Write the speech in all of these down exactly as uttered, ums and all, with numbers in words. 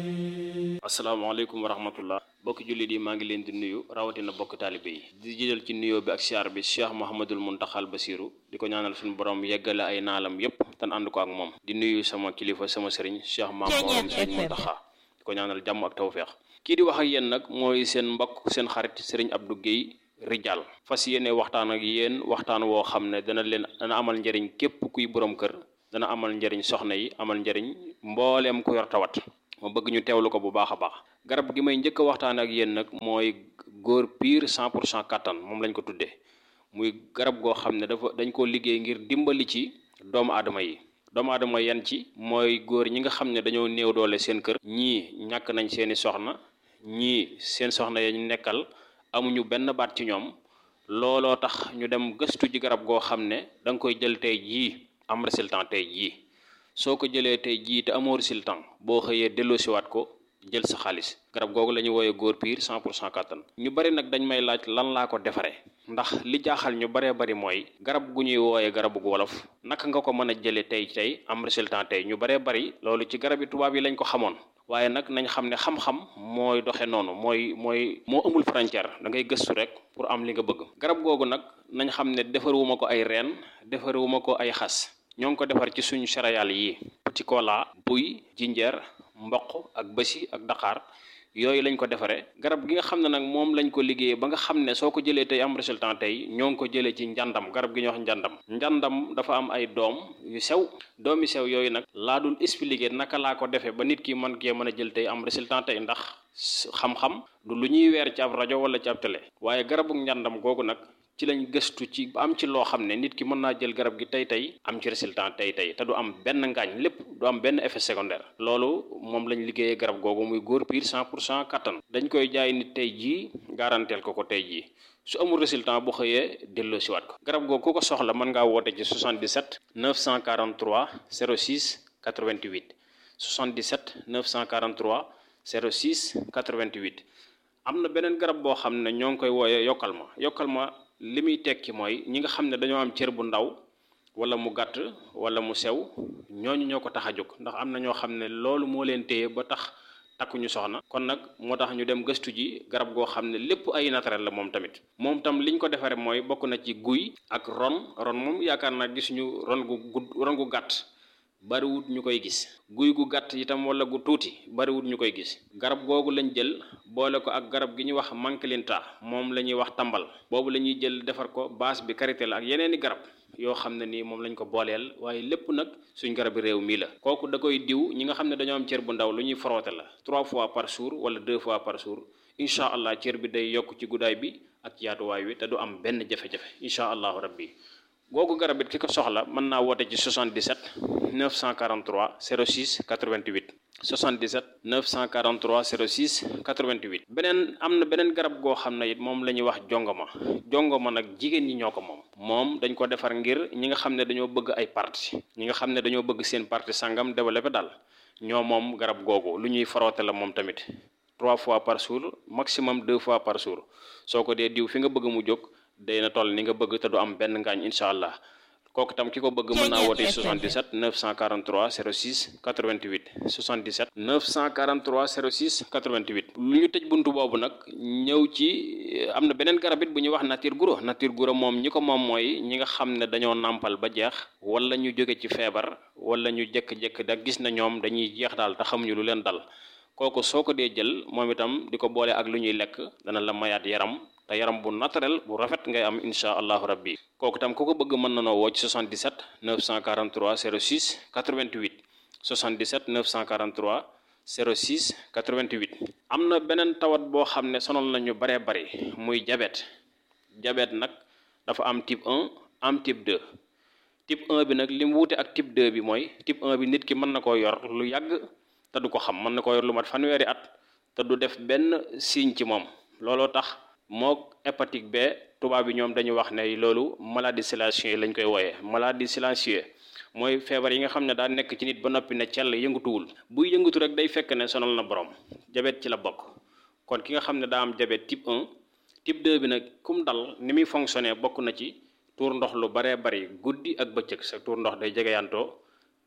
asalaamaaleykum wa rahmatullah bokki jullit yi maa ngi leen di nuyu rawatina bokk taalibe yi di jël ci nuyoo bi ak siyaar bi Cheikh Mouhamadul Muntaxal Basiru di ko ñaanal suñu borom yeggale ay naalam yépp tan ànd ko ak moom di nuyu sama kilifa sama sëriñ Cheikh Mamour Sëriñ Muntaxa di ko ñaanal jàmm ak tawfeex kii di wax ak yéen nag mooy seen mbokk seen xarit sëriñ Abdou Guèye Rijal fas yéene waxtaan ak yéen waxtaan woo xam ne dana leen dana amal njëriñ képp kuy borom kër dana amal njëriñ soxna yi amal njëriñ mbooleem ku yor tawat ma bëgg ñu teewlu ko bu baax a baax garab gi may njëkk a waxtaan ak yéen nag mooy góor piir cent pour cent kattan moom lañ ko tuddee muy garab goo xam ne dafa dañ koo liggéey ngir dimbali ci doomu aadama yi doomu aadama yan ci mooy góor ñi nga xam ne dañoo néew doole seen kër ñii ñàkk nañ seeni soxna ñii seen soxna ya ñu nekkal amuñu benn baat ci ñoom looloo tax ñu dem gëstu ji garab goo xam ne da nga koy jël tey jii am résultat tey jii soo ko jëlee tey jii te amoo résultat boo xëyee delloosiwaat ko jël sa xaalis garab googu la ñu wooyee góor piir cent pour cent kattan ñu bari nag dañ may laaj lan laa ko defaree ndax li jaaxal ñu baree bari mooy garab gu ñuy wooyee garabu wolof naka nga ko mën a jëlee tey tey am résultat tey ñu baree bari loolu ci garab yi tubaab yi lañ ko xamoon waaye nag nañ xam ne xam-xam mooy doxe noonu mooy mooy moo amul frontière da ngay gëstu rek pour am li nga bëgg garab googu nag nañ xam ne defaruma ko ay reen defaruma ko ay xas ñoo ngi ko defar ci suñu céréales yi petit cola buy jinjeer mboq ak bësi ak daqaar yooyu lañ ko defaree garab gi nga xam ne nag moom lañ ko liggéeyee ba nga xam ne soo ko jëlee tey am résultat tey ñoo ngi ko jëlee ci njàndam garab gi ñuy wax njàndam njàndam dafa am ay doom yu sew doomi sew yooyu nag laa dul expliquer naka laa ko defee ba nit ki mën kee mën a jël tey am résultat tey ndax xam-xam du lu ñuy weer ci ab rajo wala ci ab télé waaye garabu njàndam googu nag ci lañ gëstu ci ba am ci loo xam ne nit ki mën naa jël garab gi tey tey am ci résultat tey tey te du am benn ngaañ lépp du am benn effet secondaire loolu moom lañ liggéeyee garab googu muy góor piir cent pour cent kattan dañ koy jaay nit tey jii garanteel ko ko tey jii su amul résultat bu xëyee delloo siwaat ko garab googu ku ko soxla mën ngaa woote ci soixante-dix-sept neuf cent quarante-trois zéro six quatre-vingt-huit soixante-dix-sept neuf cent quarante-trois zéro six quatre-vingt-huit am na beneen garab boo xam ne ñoo ngi koy wooyee yokkal ma yokkal ma li muy tekki mooy ñi nga xam ne dañoo am cër bu ndaw wala mu gàtt wala mu sew ñooñu ñoo ko tax a jóg ndax am na ñoo xam ne loolu moo leen téye ba tax takkuñu soxna kon nag moo tax ñu dem gëstu ji garab goo xam ne lépp ay naturel la moom tamit moom tam liñ ko defaree mooy bokk na ci guy ak ron ron moom yaakaar naa gisuñu ron gu gudd ron gu gàtt bariwut ñu koy gis guy gu gàtt itam wala gu tuuti bariwut ñu koy gis garab googu lañ jël boole ko ak garab gi ñuy wax mankilinta moom la ñuy wax tambal boobu la ñuy jël defar ko base bi karité la ak yeneeni garab yoo xam ne nii moom lañ ko booleel waaye lépp nag suñ garabi réew mii la kooku da koy diw ñi nga xam ne dañoo am cër bu ndaw lu ñuy frotté la trois fois par jour wala deux fois par jour incha allah cër bi day yokk ci guddaay bi ak yaatuwaay wi te du am benn jafe-jafe incha allahu rabbi googu garab it ki ko soxla mën naa woote ci soixante-dix-sept neuf cent quarante-trois zéro six quatre-vingt-huit soixante-dix-sept neuf cent quarante-trois zéro six quatre-vingt-huit beneen am na beneen garab goo xam ne it moom la ñuy wax jongoma jongoma nag jigéen ñi ñoo ko moom moom dañ ko defar ngir ñi nga xam ne dañoo bëgg ay parti ñi nga xam ne dañoo bëgg seen parti sangam développé daal ñoo moom garab googu lu ñuy faroote la moom tamit trois fois par jour maximum deux fois par jour soo ko dee diw fi nga bëgg mu jóg day na toll ni nga bëgg te du am benn ngaañ incha allah kooku tam ki ko bëgg mën naa woote soixante-dix-sept neuf cent quarante-trois zéro six quatre-vingt-huit soixante-dix-sept neuf cent quarante-trois zéro six quatre-vingt-huit lu ñu tëj buntu boobu nag ñëw ci am na beneen garab it bu ñuy wax nature guro nature guro moom ñi ko moom mooy ñi nga xam ne dañoo nàmpal ba jeex wala ñu jóge ci feebar wala ñu jékk-jékk da gis na ñoom dañuy jeex daal te xamuñu lu leen dal kooku soo ko dee jël moom itam di ko boole ak lu ñuy lekk dana la mayaat yaram te yaram bu naturel bu rafet ngay am insha allahu rabbi kooku tam ku ko bëgg mën na noo woo ci soixante-dix-sept neuf cent quarante-trois zéro six quatre-vingt-huit soixante-dix-sept neuf cent quarante-trois zéro six quatre-vingt-huit am na beneen tawat boo xam ne sonal nañu baree bari muy diabète diabète nag dafa am type un am type deux type un bi nag li mu wuute ak type deux bi mooy type un bi nit ki mën na koo yor lu yàgg te du ko xam mën na koo yor lu mat fanweeri at te du def benn signe ci moom looloo tax mook hépatique B tubaab bi ñoom dañuy wax ne loolu maladie silencieuse lañ koy wooyee maladie silencieuse mooy feebar yi nga xam ne daa nekk ci nit ba noppi ne cell yëngatuwul buy yëngatu rek day fekk ne sonal na borom diabète ci la bokk kon ki nga xam ne daa am diabète type un type deux bi nag kum dal ni muy fonctionner bokk na ci tuur ndox lu baree bari guddi ak bëccëg sa tuur ndox day jegeyantoo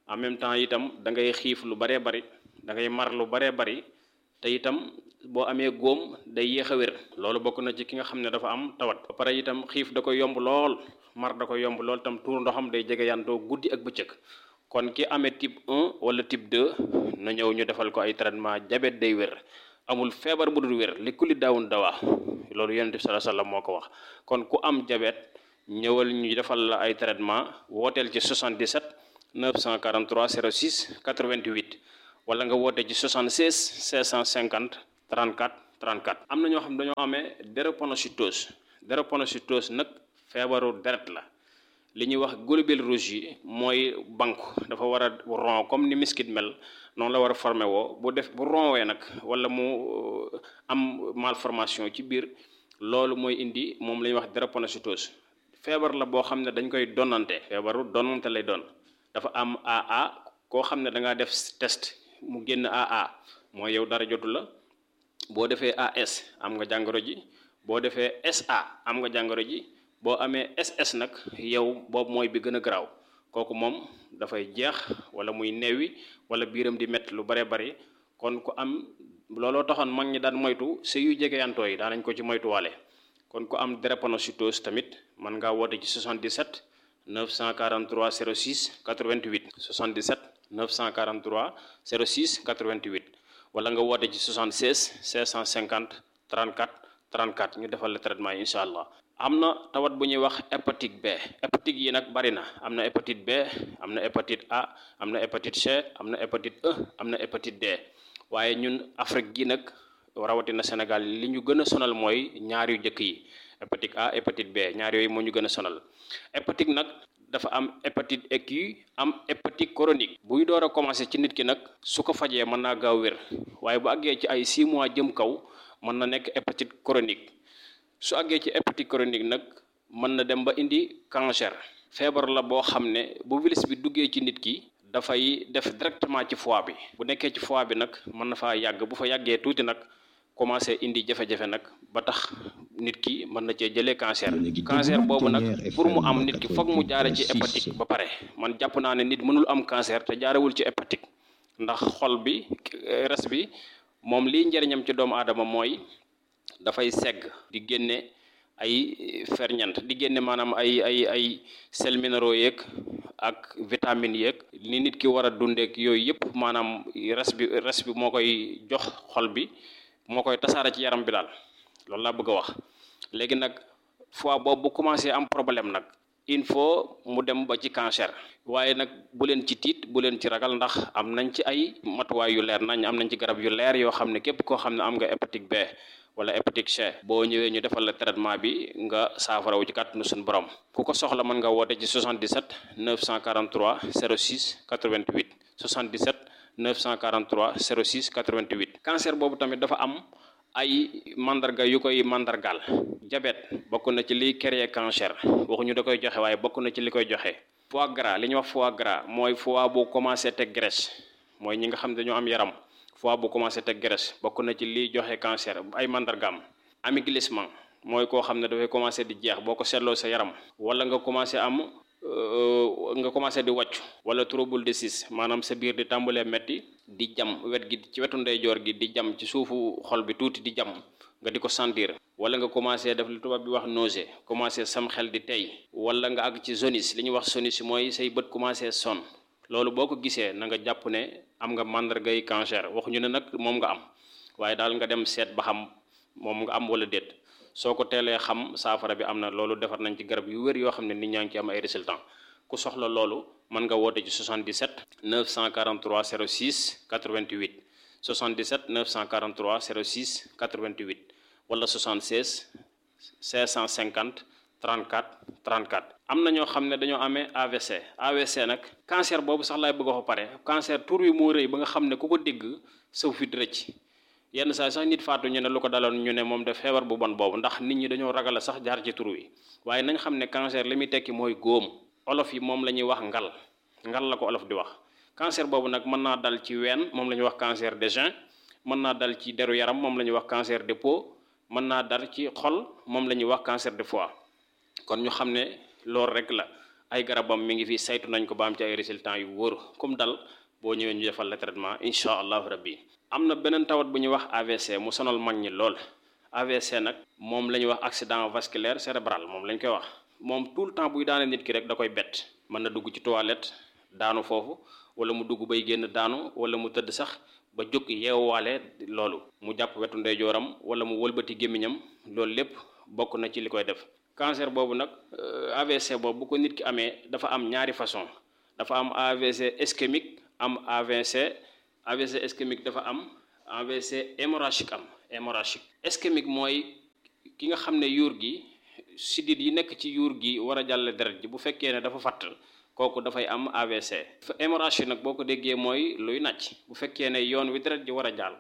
en même temps itam da ngay xiif lu baree bari da ngay mar lu baree bari te itam boo amee góom day yéex a wér loolu bokk na ci ki nga xam ne dafa am tawat ba pare itam xiif da koy yomb lool mar da koy yomb lool itam tuur ndoxam day jege yantoo guddi ak bëccëg kon ki amee type un wala type deux na ñëw ñu defal ko ay traitement diabète day wér amul feebar bu dul wér li kulli daawun dawaa loolu yonent bi sallallahu alayhi wasallam moo ko wax kon ku am diabète ñëwal ñu defal la ay traitement wooteel ci soixante-dix-sept neuf cent quarante-trois zéro six quatre-vingt-huit wala nga woote ci soixante-seize cinq cent cinquante trente-quatre trente-quatre am na ñoo xam dañoo amee drépanocytose drépanocytose nag feebaru deret la li ñuy wax globules rouges yi mooy banque dafa war a rond comme ni miskit mel noonu la war a formé woo bu def bu ronwee nag wala mu am malformation ci biir loolu mooy indi moom la ñuy wax drépanocytose feebar la boo xam ne dañ koy donnante feebaru donnante lay doon dafa am A A koo xam ne da ngaa def test mu génn A A mooy yow dara jotu la boo defee A S am nga jàngoro ji boo defee S A am nga jàngoro ji boo amee S S nag yow boobu mooy bi gën a garaaw kooku moom dafay jeex wala muy neewi wala biiram di métti lu bare bari kon ku am looloo taxoon mag ñi daan moytu sëy yu jegeyantoo yi daanañ ko ci moytuwaale kon ku am drépanocytose tamit mën ngaa woote ci soixante-dix-sept neuf cent quarante-trois zéro six quatre-vingt-huit soixante-dix-sept neuf cent quarante-trois zéro six quatre-vingt-huit wala nga woote ci soixante-seize cinq cent cinquante trente-quatre trente-quatre ñu defal la traitement yi incha allah. am na tawat bu ñuy wax hépatite B hépatite yi nag bari na am na hépatite B am na hépatite A am na hépatite C am na hépatite E am na hépatite D waaye ñun Afrique gi nag rawatina Sénégal li ñu gën a sonal mooy ñaar yu njëkk yi hépatite A hépatite B ñaar yooyu moo ñu gën a sonal hépatite nag dafa am hépatite aiguë am hépatite chronique buy door a commencé ci nit ki nag su ko fajee mën naa gaaw wér waaye bu àggee ci ay six mois jëm kaw mën na nekk hépatite chronique su àggee ci hépatite chronique nag mën na dem ba indi cancer feebar la boo xam ne bu virus bi duggee ci nit ki dafay def directement ci foie bi bu nekkee ci foie bi nag mën na faa yàgg bu fa yàggee tuuti nag commencé indi jafe-jafe nag ba tax nit ki mën na cee jëlee cancer cancer boobu nag pour mu am nit ki foog mu jaare ci hépatique ba pare man jàpp naa ne nit mënul am cancer te jaarewul ci hépatique ndax xol bi res bi moom liy njëriñam ci doomu aadama mooy dafay segg di génne ay ferñeent di génne maanaam ay ay ay sels minéraux yeeg ak vitamines yeeg ni nit ki war a dundeek yooyu yëpp maanaam res bi res bi moo koy jox xol bi moo koy tasaare ci yaram bi daal loolu laa bëgg a wax léegi nag fois boobu bu commencé am problème nag il faut mu dem ba ci cancer waaye nag bu leen ci tiit bu leen ci ragal ndax am nañ ci ay matuwaay yu leer nañ am nañ ci garab yu leer yoo xam ne képp koo xam ne am nga hépatite B wala hépatite C boo ñëwee ñu defal la traitement bi nga saafarawu ci kàttanu suñu borom ku ko soxla mën nga woote ci soixante-dix-sept neuf cent quarante-trois zéro six quatre-vingt-huit soixante-dix-sept neuf cent quarante-trois zéro six quatre-vingt-huit cancer boobu tamit dafa am ay mandarga yu koy mandargaal diabète bokk na ci liy créer cancer waxuñu da koy joxe waaye bokk na ci li koy joxe foie gras li ñuy wax foie gras mooy foie bu commencé teg graisse mooy ñi nga xam ne dañoo am yaram foie bu commencé teg graisse bokk na ci liy joxe cancer ay mandargaam amaiglissement mooy koo xam ne dafay commencé di jeex boo ko seetloo sa yaram wala nga commencé am nga commencé di wàccu wala trouble de six maanaam sa biir di tàmbalee metti di jam wet gi ci wetu ndeyjoor gi di jam ci suufu xol bi tuuti di jam nga di ko sentir wala nga commencé def li tubaab bi wax nausée commencé sam xel di tey wala nga àgg ci jaunisse li ñuy wax jaunisse mooy say bët commencé sonn loolu boo ko gisee na nga jàpp ne am nga màndargay cancer waxuñu ne nag moom nga am waaye daal nga dem seet ba xam moom nga am wala déet soo ko teelee xam saafara bi am na loolu defar nañ ci garab yu wér yoo xam ne nit ñaa ngi ci am ay résultats ku soxla loolu mën nga woote ci soixante-dix-sept neuf cent quarante-trois zéro six quatre-vingt-huit soixante-dix-sept neuf cent quarante-trois zéro six quatre-vingt-huit wala soixante-seize cinq cent cinquante trente-quatre trente-quatre am na ñoo xam ne dañoo amee A V C A V C nag cancer boobu sax laay bëgg a wax pare cancer tur wi moo rëy ba nga xam ne ku ko dégg saw fit rëcc yenn saa sax nit faatu ñu ne lu ko daloon ñu ne moom def feebar bu bon boobu ndax nit ñi dañoo ragal sax jaar ci tur wi waaye nañ xam ne cancer li muy tekki mooy góom olof yi moom la ñuy wax ngal ngal la ko olof di wax cancer boobu nag mën naa dal ci ween moom la ñuy wax cancer des reins mën naa dal ci deru yaram moom la ñuy wax cancer de peau mën naa dal ci xol moom la ñuy wax cancer de foie kon ñu xam ne loolu rek la ay garabam mi ngi fi saytu nañ ko ba am ci ay résultats yu wóor comme dal boo ñëwee ñu defal la traitement incha allahu rabbi. am na beneen tawat bu ñuy wax A V C mu sonal mag ñi lool A V C nag moom la ñuy wax accident vasculaire cérébral moom lañ koy wax moom tout le temps buy daane nit ki rek da koy bett mën na dugg ci toilette daanu foofu wala mu dugg bay génn daanu wala mu tëdd sax ba jóg yeewaale loolu mu jàpp wetu ndeyjooram wala mu wëlbati gémmiñam loolu lépp bokk na ci li koy def. cancer boobu nag A V C boobu bu ko nit ki amee dafa am ñaari façon dafa am A V C ischémique am A V C A V C ischémique dafa am A V C hémorragique am hémorragique ischémique mooy ki nga xam ne yuur gi sidit yi nekk ci yuur gi war a jàll deret ji bu fekkee ne dafa fatt kooku dafay am A V C. hémorragie nag boo ko déggee mooy luy nàcc bu fekkee ne yoon wi deret ji war a jàll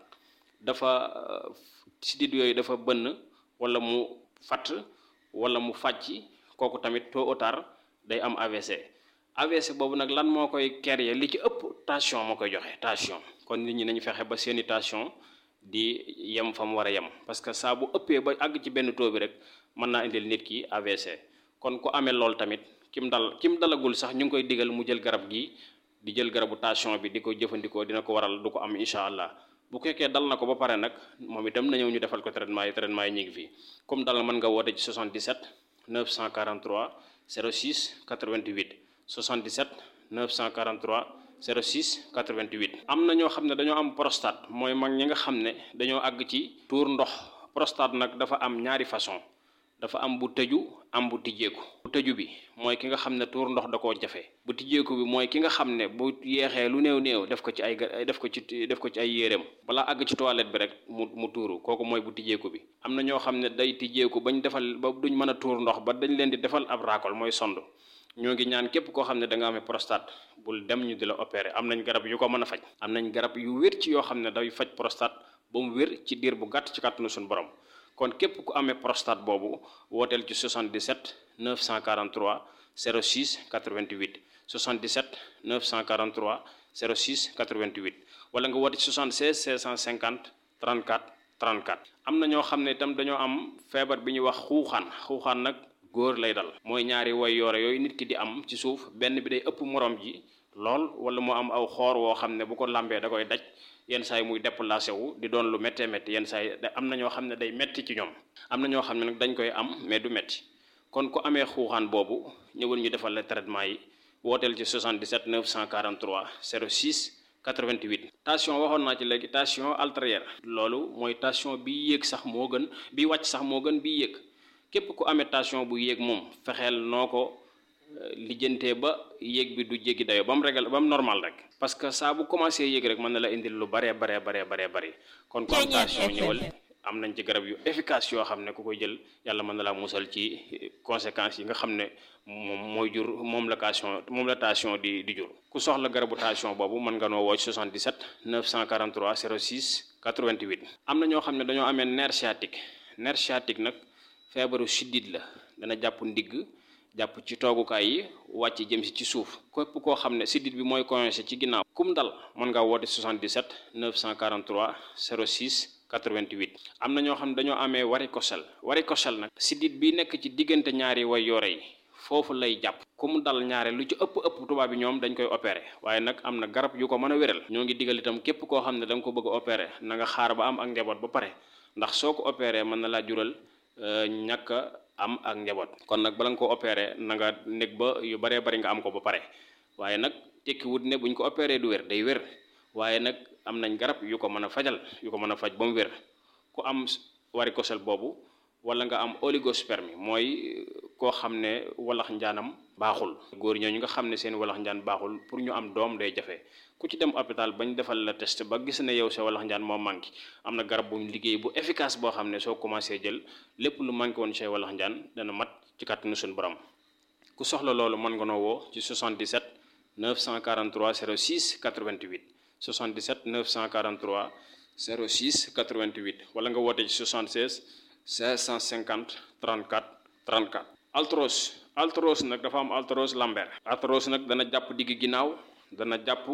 dafa sidit yooyu dafa bënn wala mu fatt wala mu fàcc kooku tamit tôt ou tard day am A V C. A V C boobu nag lan moo koy créer li ci ëpp tension moo koy joxe tension kon nit ñi nañu fexe ba seeni tension di yem fa mu war a yem parce que saa bu ëppee ba àgg ci benn taux bi rek mën naa indil nit ki A V C. kon ku amee loolu tamit kim dal kim dalagul sax ñu ngi koy digal mu jël garab gi di jël garabu tension bi di ko jëfandikoo dina ko waral du ko am incha allah bu fekkee dal na ko ba pare nag moom itam na ñëw ñu defal ko traitement yi traitement yi ñu ngi fii comme dal mën nga woote ci soixante-dix-sept neuf cent quarante-trois zéro six quatre-vingt-huit soixante-dix-sept neuf cent quarante-trois zéro six quatre-vingt-huit. am na ñoo xam ne dañoo am prostate mooy mag ñi nga xam ne dañoo àgg ci tuur ndox prostate nag dafa am ñaari façon dafa am bu tëju am bu tijjeeku bu tëju bi mooy ki nga xam ne tuur ndox da koo jafe bu tijjeeku bi mooy ki nga xam ne bu yeexee lu néew néew def ko ci ay def ko ci def ko ci ay yéreem balaa àgg ci toilette bi rek mu mu tuuru kooku mooy bu tijjeeku bi. am na ñoo xam ne day tijjeeku bañ defal ba duñ mën a tuur ndox ba dañ leen di defal ab raakol mooy sond ñoo ngi ñaan képp koo xam ne da nga amee prostate bul dem ñu di la opérer am nañ garab yu ko mën a faj am nañ garab yu wér ci yoo xam ne day faj prostate ba mu wér ci diir bu gàtt ci kàttanu suñu borom. kon képp ku amee prostate boobu wooteel ci soixante-dix-sept neuf cent quarante-trois zéro six quatre-vingt-huit soixante-dix-sept neuf cent quarante-trois zéro six quatre-vingt-huit wala nga woote ci soixante-seize cinq cent cinquante trente-quatre trente-quatre. am na ñoo xam ne itam dañoo am feebar bi ñuy wax xuuxaan xuuxaan nag góor lay dal mooy ñaari way yoore yooyu nit ki di am ci suuf benn bi day ëpp morom ji lool wala mu am aw xoor woo xam ne bu ko lambee da koy daj yenn saa yi muy déplacé wu di doon lu méttee métti yenn saa yi am na ñoo xam ne day métti ci ñoom am na ñoo xam ne nag dañ koy am mais du métti kon ku amee xuuxaan boobu ñëwul ñu defal la traitement yi wooteel ci soixante-dix-sept neuf cent quarante-trois zéro six quatre-vingt-huit. tension waxoon naa ci léegi tension artérielle loolu mooy tension bi yéeg sax moo gën bi wàcc sax moo gën bi yéeg képp ku amee tension bu yéeg moom fexeel noo ko lijjantee ba yéeg bi du jéggi dayo ba mu régal ba mu normal rek parce que saa bu commencé yéeg rek mën na la indil lu baree baree baree baree bëri kon ko am tension ñëwal am nañ ci garab yu efficace yoo xam ne ku koy jël yàlla mën na laa musal ci conséquences yi nga xam ne moom mooy jur moom la tension moom la tension di di jur ku soxla garabu tension boobu mën nga noo woo soixante-dix-sept neuf cent quarante-trois zéro six quatre-vingt-huit. am na ñoo xam ne dañoo amee nerf sciatique nerf sciatique nag feebaru siddit la dana jàpp ndigg jàpp ci toogukaay yi wàcc jëm si ci suuf képp koo xam ne siddit bi mooy coincé ci ginnaaw kum dal mën ngaa woote soixante-dix-sept neuf cent quarante-trois zéro six quatre-vingt-huit. am na ñoo xam ne dañoo amee varicocèle varicocèle nag siddit bi nekk ci diggante ñaari way yoore yi foofu lay jàpp ku mu dal ñaare lu ci ëpp ëpp tubaab bi ñoom dañ koy opérer waaye nag am na garab yu ko mën a wéral ñoo ngi digal itam képp koo xam ne da nga ko bëgg a opérer na nga xaar ba am ak njaboot ba pare ndax soo ko opérer mën na laa jural ñàkk am ak njaboot kon nag bala nga ko opéré na nga nekk ba yu baree bari nga am ko ba pare waaye nag tekki wut ne buñ ko opéré du wér day wér waaye nag am nañ garab yu ko mën a fajal yu ko mën a faj ba mu wér ku am varicocèle boobu wala nga am oligospermie mooy koo xam ne walax njaanam baaxul góor ñooñu nga xam ne seen walax njaan baaxul pour ñu am doom day jafe ku ci dem hôpital bañ defal la test ba gis ne yow sa walax njaan moo manqué am na garab buñ liggéey bu efficace boo xam ne soo commencé jël lépp lu manqué woon say walax njaan dana mat ci kàttanu suñu borom ku soxla loolu mën nga noo woo ci soixante-dix-sept neuf cent quarante-trois zéro six quatre-vingt-huit soixante-dix-sept neuf cent quarante-trois zéro six quatre-vingt-huit wala nga woote ci soixante-seize cinq cent cinquante trente-quatre trente-quatre. arthrose arthrose nag dafa am arthrose lombaire arthrose nag dana jàpp digg ginnaaw dana jàpp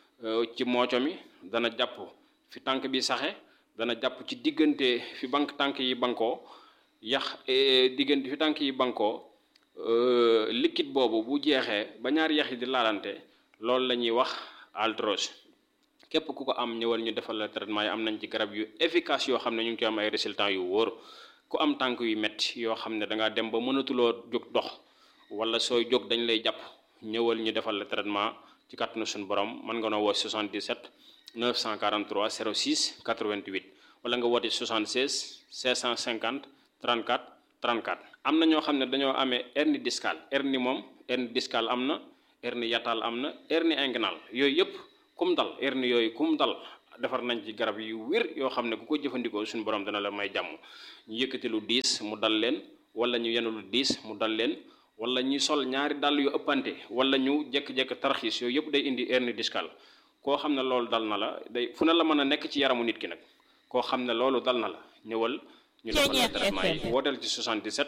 ci mooco mi dana jàpp fi tànk bi saxe dana jàpp ci diggante fi bank tànk yi bankoo yax diggante fi tànk yi bankoo liquide boobu bu jeexee ba ñaari yax yi di laalante loolu la ñuy wax arthrose. képp ku ko am ñëwal ñu defal la traitement yi am nañ ci garab yu efficace yoo xam ne ñu ngi ci am ay résultats yu wóor. ku am tànk yu metti yoo xam ne da ngaa dem ba mënatuloo jóg dox wala sooy jóg dañ lay jàpp ñëwal ñu defal la traitement ci kàttanu suñu borom mën nga noo woo soixante-dix-sept neuf cent quarante-trois zéro six quatre-vingt-huit wala nga woote soixante-seize cinq cent cinquante trente-quatre trente-quatre. am na ñoo xam ne dañoo amee hernie discale hernie moom hernie discale am na hernie yatal am na hernie inguinale yooyu yëpp kum dal hernie yooyu kum dal defar nañ ci garab yu wér yoo xam ne ku ko jëfandikoo suñu borom dana la may jàmm. ñu yëkkati lu diis mu dal leen wala ñu yenu lu diis mu dal leen wala ñu sol ñaari dàll yu ëppante wala ñu jekk-jekk tarxiis yooyu yëpp day indi hernie discale. koo xam ne loolu dal na la day fu ne la mën a nekk ci yaramu nit ki nag koo xam ne loolu dal na la ñëwal ñu defal la traitement yi wooteel ci soixante-dix-sept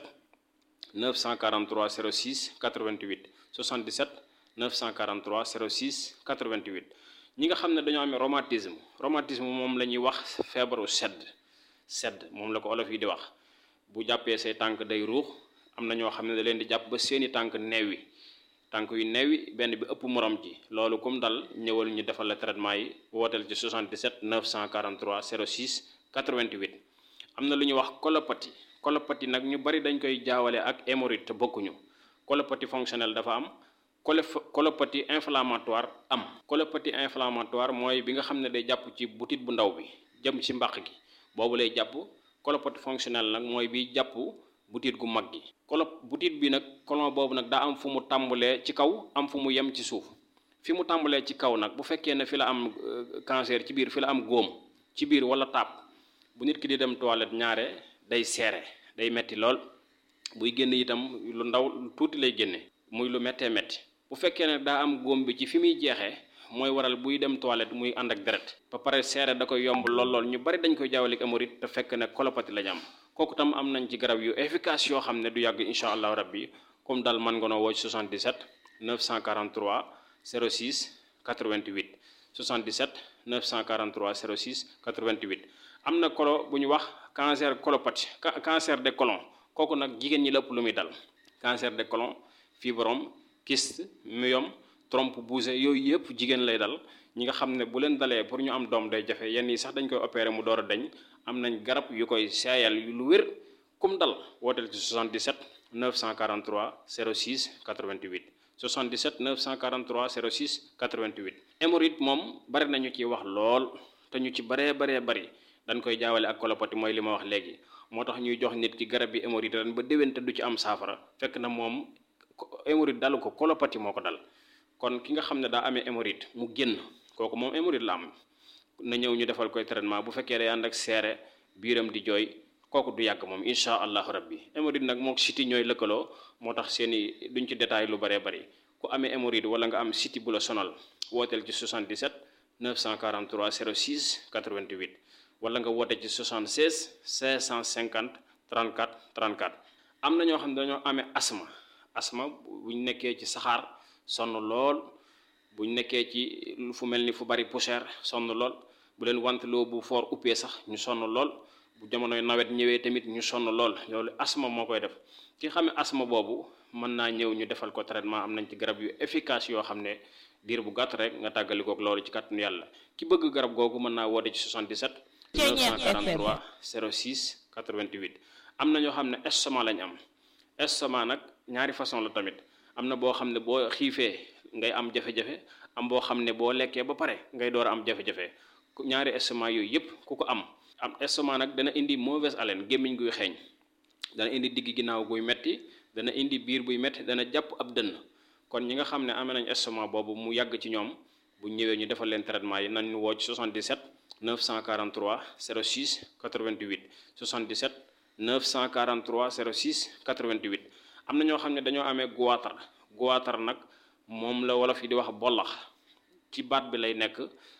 neuf cent quarante-trois zéro six quatre-vingt-huit soixante-dix-sept neuf cent quarante-trois zéro six quatre-vingt-huit. ñi nga xam ne dañoo amee rhumatisme rhumatisme moom la ñuy wax feebaru sedd sedd moom la ko olof yi di wax bu jàppee say tànk day ruux am na ñoo xam ne da leen di jàpp ba seeni tànk neewi tànk yu neewi benn bi ëpp morom ji loolu comme dal ñëwal ñu defal la traitement yi wooteel ci soixante-dix-sept neuf cent quarante-trois zéro six quatre-vingt-huit. am na lu ñuy wax colopathie colopathie nag ñu bari dañ koy jaawale ak hémorroïde te bokkuñu colopathie fonctionnelle dafa am colopathie inflammatoire am. colopathie inflammatoire mooy bi nga xam ne day jàpp ci butit bu ndaw bi jëm ci mbàq gi boobu lay jàpp. colopathie fonctionnelle nag mooy bi jàpp butit gu mag gi. colop butit bi nag colon boobu nag daa am fu mu tàmbalee ci kaw am fu mu yem ci suuf fi mu tàmbalee ci kaw nag bu fekkee ne fi la am cancer ci biir fi la am góom ci biir wala taab bu nit ki di dem toilette ñaare day seere day metti lool buy génn itam lu ndaw lu tuuti lay génne muy lu méttee métti. bu fekkee ne daa am góom bi ci fi muy jeexee mooy waral buy dem toilette muy ànd ak deret ba pare seere da koy yomb lool lool ñu bari dañ koy jaawale ak hémorroïde te fekk ne colopathie lañ am kooku tam am nañ ci garab yu efficace yoo xam ne du yàgg incha allah rabbi comme daal mën nga noo woo soixante-dix-sept neuf cent quarante-trois zéro six quatre-vingt-huit soixante-dix-sept neuf cent quarante-trois zéro six quatre-vingt-huit. am na kolo bu ñu wax cancer colopathie cancer de colon kooku nag jigéen ñi lépp lu muy dal cancer de colon fibrome kyste myome trompe bougée yooyu yëpp jigéen lay dal ñi nga xam ne bu leen dalee pour ñu am doom day jafe yenn yi sax dañ koy opérer mu door a dañ am nañ garab yu koy seeyal lu wér kum dal wooteel ci soixante-dix-sept neuf cent quarante-trois zéro six quatre-vingt-huit soixante-dix-sept neuf cent quarante-trois zéro six quatre-vingt-huit. hémorroïde moom bari nañu ciy wax lool te ñu ci baree baree bari dañ koy jaawale ak colopathie mooy li ma wax léegi moo tax ñuy jox nit ki garab bi hémorroïde ren ba déwén te du ci am saafara fekk na moom hémorroïde dalu ko colopathie moo ko dal. kon ki nga xam ne daa amee hémorroïde mu génn kooku moom hémorroïde la am na ñëw ñu defal koy traitement bu fekkee day ànd ak seere biiram di jooy kooku du yàgg moom incha allahu rabbi. hémorroïde nag mook siti ñooy lëkkaloo moo tax seeni duñ ci détail lu bëree bëri ku amee hémorroïde wala nga am siti bu la sonal wooteel ci soixante-dix-sept neuf cent quarante-trois zéro six quatre-vingt-huit wala nga woote ci soixante-seize cinq cent cinquante trente-quatre trente-quatre. am na ñoo xam ne dañoo amee asma asma buñ nekkee ci saxaar sonn lool buñ nekkee ci fu mel ni fu bari poussière sonn lool bu leen wanteloo bu fort uppee sax ñu sonn lool bu jamonoy nawet ñëwee tamit ñu sonn lool loolu asma moo koy def. ki xamee asma boobu mën naa ñëw ñu defal ko traitement am nañ ci garab yu efficace yoo xam ne diir bu gàtt rek nga tàggalikook loolu ci kàttanu yàlla. ki bëgg garab googu mën naa woote ci soixante-dix-sept neuf cent quarante-trois zéro six quatre-vingt-huit. am na ñoo xam ne estomac lañ am estomac nag ñaari façon la tamit am na boo xam ne boo xiifee ngay am jafe-jafe am boo xam ne boo lekkee ba pare ngay door a am jafe-jafe ñaari estomac yooyu yëpp ku ko am am estomac nag dana indi mauvaise haleine gémmiñ guy xeeñ dana indi digg ginnaaw guy metti dana indi biir buy metti dana jàpp ab dënn kon ñi nga xam ne amee nañ estomac boobu mu yàgg ci ñoom bu ñëwee ñu defal leen traitement yi nañ ñu woo ci soixante-dix-sept neuf cent quarante-trois zéro six quatre-vingt-huit soixante-dix-sept neuf cent quarante-trois zéro six quatre-vingt-huit. am na ñoo xam ne dañoo amee goitre goitre nag moom la wolof yi di wax bollax ci baat bi lay nekk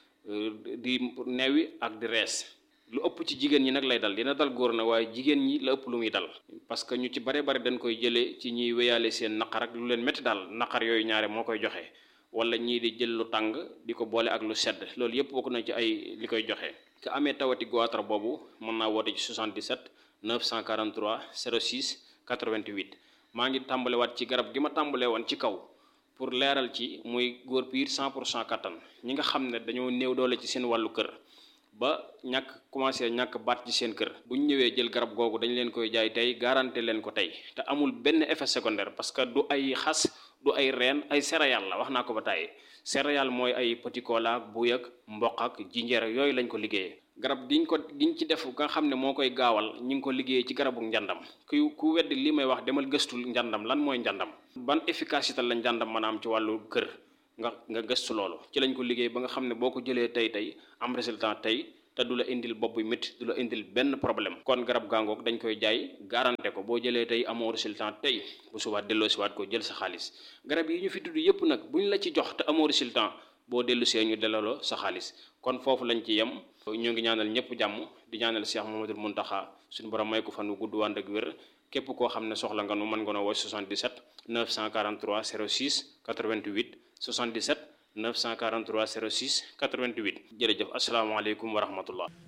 di neewi ak di rees lu ëpp ci jigéen ñi nag lay dal dina dal góor na waaye jigéen ñi la ëpp lu muy dal parce que ñu ci bare bare dañ koy jëlee ci ñuy wéyaale seen naqar ak lu leen métti daal naqar yooyu ñaare moo koy joxe wala ñii di jël lu tàng di ko boole ak lu sedd loolu yëpp bokk na ci ay li koy joxe. ka amee tawati goitre boobu mën naa woote ci soixante-dix-sept neuf cent quarante-trois zéro six quatre-vingt-huit maa ngi tàmbalewaat ci garab gi ma tàmbale woon ci kaw pour leeral ci muy góor piir cent pour cent kattan ñi nga xam ne dañoo néew doole ci seen wàllu kër ba ñàkk commencé ñàkk baat ci seen kër bu ñu ñëwee jël garab googu dañ leen koy jaay tey garanté leen ko tey te amul benn effet secondaire parce que du ay xas du ay reen ay céréales la wax naa ko ba tàyyi céréales mooy ay petit cola ak buy ak mboq ak jinjeer ak yooyu lañ ko liggéeyee garab giñ ko giñ ci def nga xam ne moo koy gaawal ñi ngi ko liggéeyee ci garabu njàndam ku ku weddi li may wax demal gëstul njàndam lan mooy njàndam ban efficacité la njàndam mën a am ci wàllu kër nga nga gëstu loolu ci lañ ko liggéey ba nga xam ne boo ko jëlee tey tey am résultat tey te du la indil bopp bu métti du la indil benn problème kon garab gàngoog dañ koy jaay garanté ko boo jëlee tey amoo résultat tey bu subaat delloo siwaat ko jël sa xaalis garab yi ñu fi tudd yépp nag buñ la ci jox te amoo résultat boo dellu see ñu delloo sa xaalis kon foofu lañ ci yem ñoo ngi ñaanal ñëpp jàmm di ñaanal Cheikh Mouhamadoul Mountakha suñu borom may ko fan wu gudd wànd ak wér képp koo xam ne soxla nga nu mën nga noo woo soixante-dix-sept neuf cent quarante-trois zéro six quatre-vingt-huit soixante-dix-sept neuf cent quarante-trois zéro six quatre-vingt-huit jërëjëf asalaamaaleykum wa rahmatullah